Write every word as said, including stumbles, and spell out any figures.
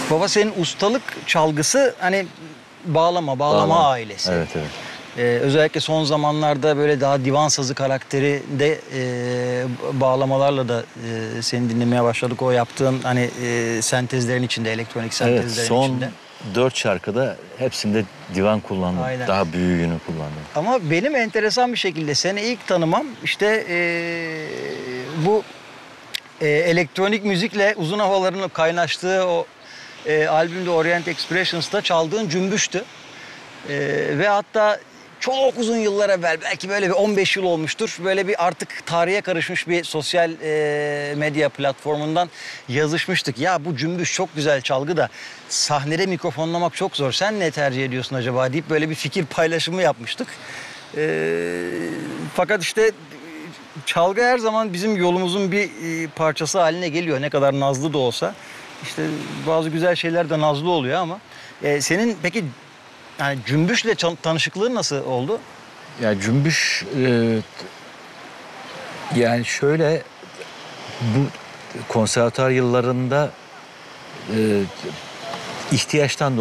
Baba senin ustalık çalgısı hani bağlama, bağlama, Bağlama. ailesi. Evet, evet. Ee, özellikle son zamanlarda böyle daha divan sazı karakterinde e, bağlamalarla da e, seni dinlemeye başladık. O yaptığın hani e, sentezlerin içinde, elektronik Evet, sentezlerin son içinde. dört şarkıda hepsinde divan kullandım. Aynen. Daha büyüğünü kullandım. Ama benim enteresan bir şekilde seni ilk tanımam işte e, bu e, elektronik müzikle uzun havaların kaynaştığı o e, albümde Orient Expressions'ta çaldığın Cümbüş'tü. E, ve hatta çok uzun yıllar evvel, belki böyle bir on beş yıl olmuştur. Böyle bir artık tarihe karışmış bir sosyal e, medya platformundan yazışmıştık. Ya bu Cümbüş çok güzel çalgı da sahnede mikrofonlamak çok zor. Sen ne tercih ediyorsun acaba deyip böyle bir fikir paylaşımı yapmıştık. E, fakat işte çalgı her zaman bizim yolumuzun bir e, parçası haline geliyor. Ne kadar nazlı da olsa. İşte bazı güzel şeyler de nazlı oluyor ama. E, senin peki yani Cümbüş'le tanışıklığın nasıl oldu? Ya Cümbüş e, yani şöyle bu konservatuar yıllarında e, ihtiyaçtan